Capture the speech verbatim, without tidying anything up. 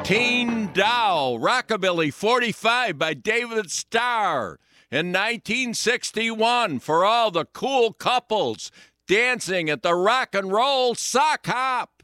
Teen Dow, Rockabilly forty-five by David Starr. In nineteen sixty-one, for all the cool couples dancing at the Rock and Roll Sock Hop.